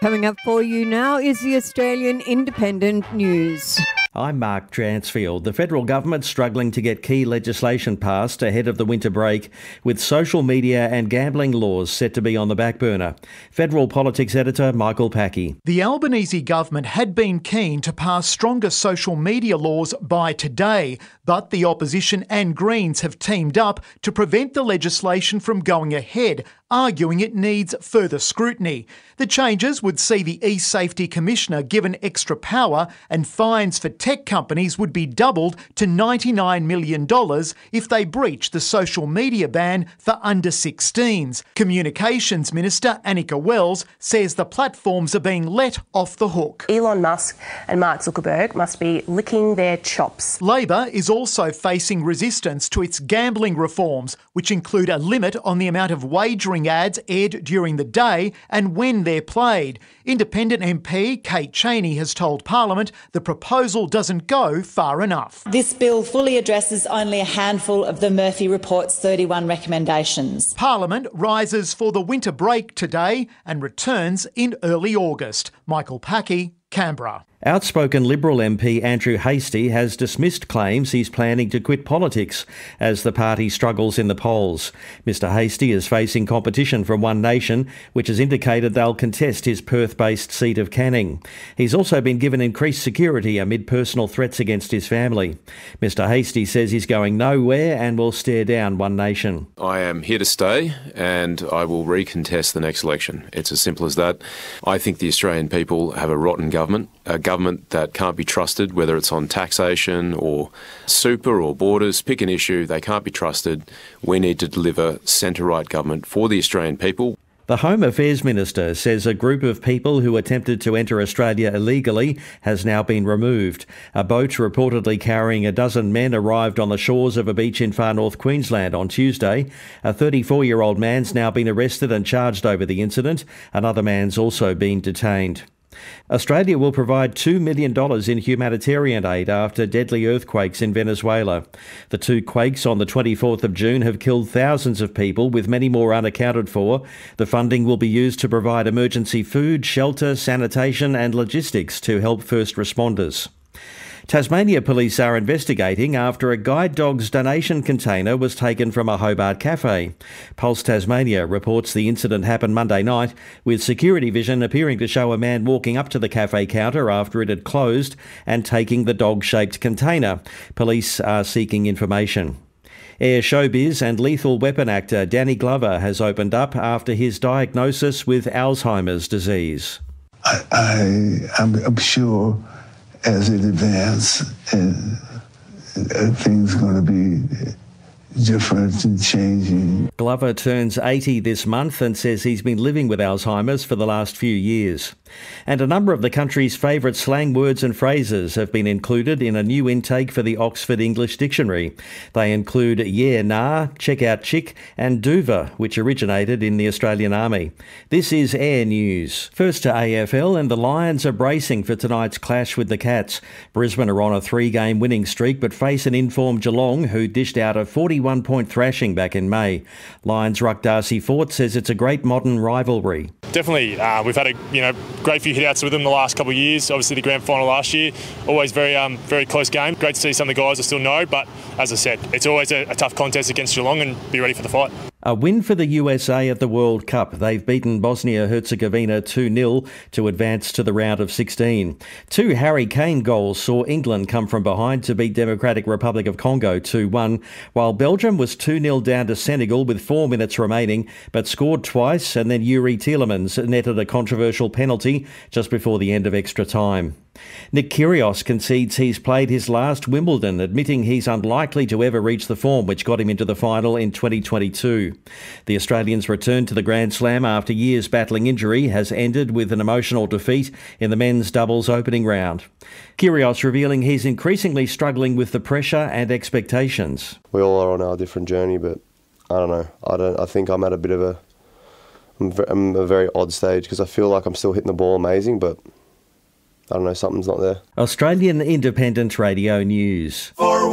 Coming up for you now is the Australian Independent News. I'm Mark Dransfield. The federal government struggling to get key legislation passed ahead of the winter break, with social media and gambling laws set to be on the back burner. Federal Politics Editor Michael Packey. The Albanese government had been keen to pass stronger social media laws by today, but the opposition and Greens have teamed up to prevent the legislation from going ahead, arguing it needs further scrutiny. The changes would see the e-Safety Commissioner given extra power, and fines for tech companies would be doubled to $99 million if they breach the social media ban for under 16s. Communications Minister Annika Wells says the platforms are being let off the hook. Elon Musk and Mark Zuckerberg must be licking their chops. Labor is also facing resistance to its gambling reforms, which include a limit on the amount of wagering ads aired during the day and when they're played. Independent MP Kate Chaney has told Parliament the proposal doesn't go far enough. This bill fully addresses only a handful of the Murphy Report's 31 recommendations. Parliament rises for the winter break today and returns in early August. Michael Packey, Canberra. Outspoken Liberal MP Andrew Hastie has dismissed claims he's planning to quit politics as the party struggles in the polls. Mr Hastie is facing competition from One Nation, which has indicated they'll contest his Perth-based seat of Canning. He's also been given increased security amid personal threats against his family. Mr Hastie says he's going nowhere and will stare down One Nation. I am here to stay and I will recontest the next election. It's as simple as that. I think the Australian people have a rotten government, a government that can't be trusted, whether it's on taxation or super or borders. Pick an issue, they can't be trusted. We need to deliver centre-right government for the Australian people. The Home Affairs Minister says a group of people who attempted to enter Australia illegally has now been removed. A boat reportedly carrying a dozen men arrived on the shores of a beach in far north Queensland on Tuesday. A 34-year-old man's now been arrested and charged over the incident. Another man's also been detained. Australia will provide $2 million in humanitarian aid after deadly earthquakes in Venezuela. The two quakes on the 24th of June have killed thousands of people, with many more unaccounted for. The funding will be used to provide emergency food, shelter, sanitation and logistics to help first responders. Tasmania police are investigating after a guide dog's donation container was taken from a Hobart cafe. Pulse Tasmania reports the incident happened Monday night, with security vision appearing to show a man walking up to the cafe counter after it had closed and taking the dog-shaped container. Police are seeking information. Air showbiz and Lethal Weapon actor Danny Glover has opened up after his diagnosis with Alzheimer's disease. I'm sure as it advances, things are going to be different and changing. Glover turns 80 this month and says he's been living with Alzheimer's for the last few years. And a number of the country's favourite slang words and phrases have been included in a new intake for the Oxford English Dictionary. They include yeah, nah, check out chick and duva, which originated in the Australian Army. This is Air News. First to AFL, and the Lions are bracing for tonight's clash with the Cats. Brisbane are on a 3-game winning streak but face an informed Geelong who dished out a 41-point thrashing back in May. Lions ruck Darcy Fort says it's a great modern rivalry. Definitely, we've had a great few hit-outs with them the last couple of years. Obviously the grand final last year, always very close game. Great to see some of the guys I still know, but as I said, it's always a tough contest against Geelong, and be ready for the fight. A win for the USA at the World Cup. They've beaten Bosnia-Herzegovina 2-0 to advance to the round of 16. 2 Harry Kane goals saw England come from behind to beat Democratic Republic of Congo 2-1, while Belgium was 2-0 down to Senegal with 4 minutes remaining, but scored twice, and then Yuri Tielemans netted a controversial penalty just before the end of extra time. Nick Kyrgios concedes he's played his last Wimbledon, admitting he's unlikely to ever reach the form which got him into the final in 2022. The Australian's return to the Grand Slam after years battling injury has ended with an emotional defeat in the men's doubles opening round. Kyrgios revealing he's increasingly struggling with the pressure and expectations. We all are on our different journey, but I don't know. I think I'm at a bit of I'm a very odd stage because I feel like I'm still hitting the ball amazing, but I don't know, something's not there. Australian Independent Radio News.